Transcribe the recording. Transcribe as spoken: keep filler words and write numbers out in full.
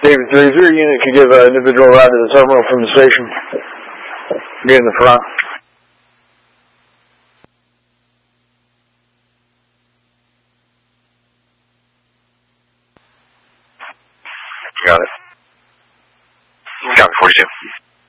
David three three unit could give an individual ride to the terminal from the station. Be in the front. Got it. Copy forty-two.